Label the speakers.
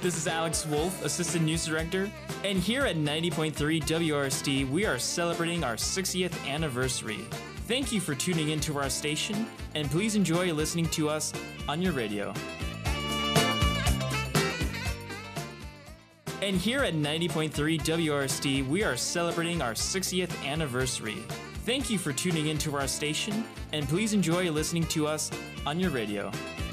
Speaker 1: This is Alex Wolf, Assistant News Director, and here at 90.3 WRSD, we are celebrating our 60th anniversary. Thank you for tuning into our station, and please enjoy listening to us on your radio. And here at 90.3 WRSD, we are celebrating our 60th anniversary. Thank you for tuning into our station, and please enjoy listening to us on your radio.